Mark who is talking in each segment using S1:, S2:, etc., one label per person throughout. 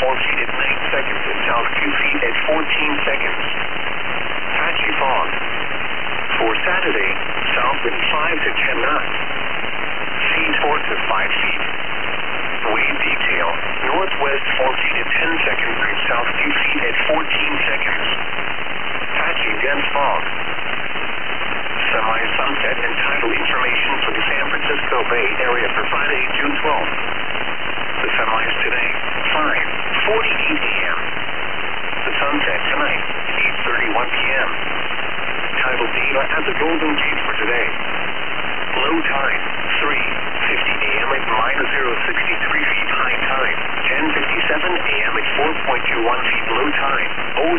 S1: 4 feet at 9 seconds and south 2 feet at 14 seconds. Patchy fog. For Saturday, south wind 5 to 10 knots. Seas 4 to 5 feet. Wave detail, northwest 4 feet at 10 seconds and south 2 feet at 14 seconds. Patchy dense fog. Semi-sunset and tidal information for the San Francisco Bay Area for Friday, June 12th. The sunrise today, 5:48 a.m. The sunset tonight, 8:31 p.m. Tidal data at the Golden Gate for today. Low tide, 3:50 a.m. at -063 feet. High tide, 10:57 a.m. at 4.21 feet. Low tide,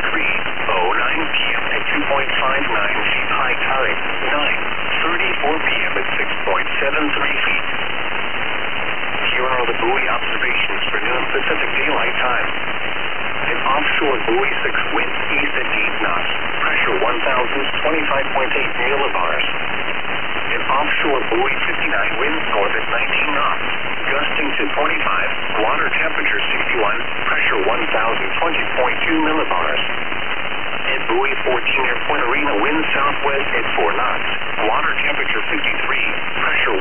S1: 03:09 p.m. at 2.59 feet. High tide, 9:34 p.m. at 6.73 feet. Here are the buoy observations for noon Pacific Daylight Time. An offshore buoy 6 wind east at 8 knots. Pressure 1,025.8 millibars. An offshore buoy 59 winds north at 19 knots. Gusting to 25. Water temperature 61. Pressure 1,020.2 millibars. At buoy 14 near Point Arena, wind southwest at 4 knots. Water temperature 53. Pressure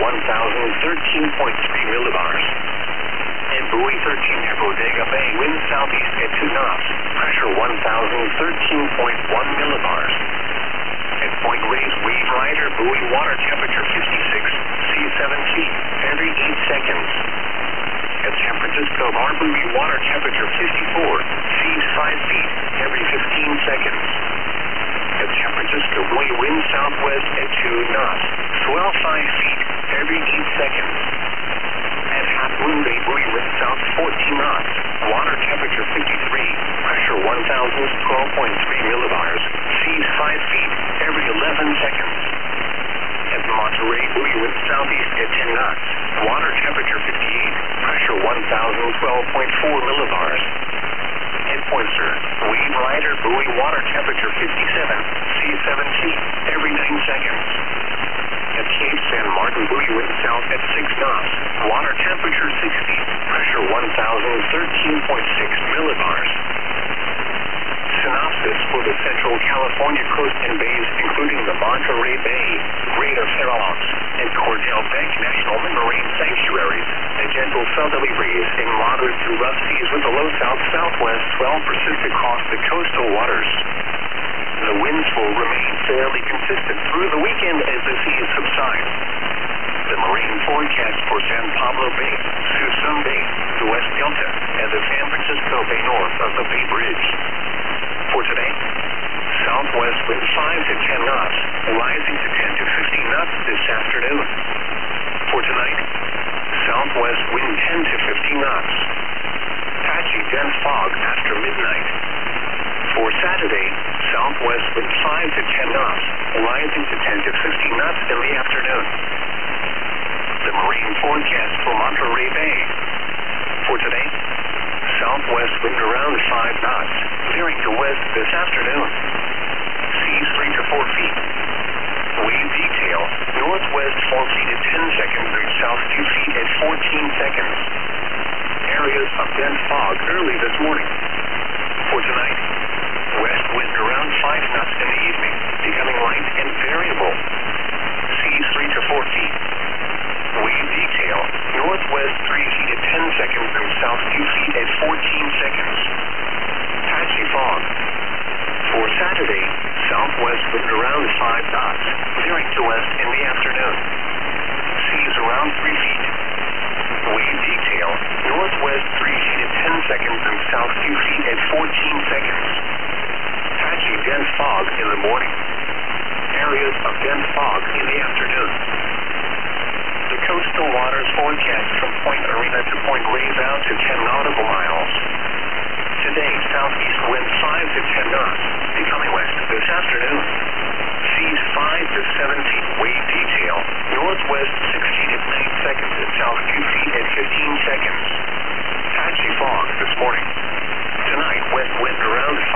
S1: 1,013.3 millibars. At buoy 13 near Bodega Bay, wind southeast at 2 knots. Pressure 1,013.1 millibars. At Point Reyes, wave rider, buoy water temperature 56. Sea 7 feet every 8 seconds. At San Francisco Bar, buoy water temperature 54. Seas 5 feet every 15 seconds. At San Francisco buoy, wind southwest at 2 knots. Swell 5 feet every 8 seconds. At Half Moon Bay, buoy wind south 14 knots. Water temperature 53. Pressure 1,012.3 millibars. Seas 5 feet every 11 seconds. At Monterey, buoy wind southeast at 10 knots. Water temperature 58. Pressure 1,012.4 millibars. At Point Sur, wave rider, buoy water temperature 57. Sea 7 feet every 9 seconds. At Cape San Martin, buoy wind south at 6 knots. Water temperature 60. Pressure 1,013.6 millibars. Synopsis for the Central California coast and bays, including the Monterey Bay, Greater Fair Oaks, and Cordell Beck National Marine Sanctuaries. A gentle southerly breeze in moderate to rough seas with a low south-southwest swell persist across the coastal waters. The winds will remain fairly consistent through the weekend as the seas subside. The marine forecast for San Pablo Bay, Suisun Bay, the West Delta, and the San Francisco Bay north of the Bay Bridge. For today, southwest wind 5 to 10 knots, rising to 10 to 15 knots this afternoon. For tonight, southwest wind 10 to 15 knots. Patchy dense fog after midnight. For Saturday, southwest wind 5 to 10 knots, rising to 10 to 15 knots in the afternoon. The marine forecast for Monterey Bay. For today, southwest wind around 5 knots, veering to west this afternoon. Seas 3 to 4 feet. Wave detail, northwest 4 feet at 10 seconds and south 2 feet at 14 seconds. Areas of dense fog early this morning. For tonight, west wind around 5 knots in the evening, becoming light and variable. Seas 3 to 4 feet. Wave detail, northwest 3 feet at 10 seconds and south 2 feet at 14 seconds. Patchy fog. For Saturday, southwest wind around 5 knots, veering to west in the afternoon. Seas around 3 feet. Wave detail, northwest 3 feet at 10 seconds and south 2 feet at 14 seconds. Patchy dense fog in the morning. Areas of dense fog in the afternoon. The coastal waters forecast from Point Arena to Point Reyes out to 10 nautical miles. Today, southeast wind 5 to 10 knots, becoming west this afternoon. Seas 5 to 7 feet. Wave detail, northwest 6 feet at 9 seconds and south 2 feet at 15 seconds. Patchy fog this morning.